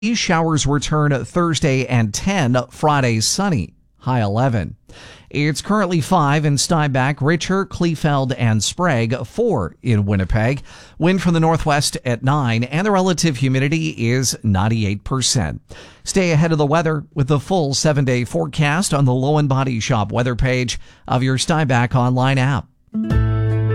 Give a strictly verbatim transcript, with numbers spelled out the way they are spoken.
These showers return Thursday and ten, Friday sunny, high eleven. It's currently five in Steinbach, Richer, Kleefeld, and Sprague, four in Winnipeg. Wind from the northwest at nine, and the relative humidity is ninety-eight percent. Stay ahead of the weather with the full seven-day forecast on the Low and Body Shop weather page of your Steinbach online app.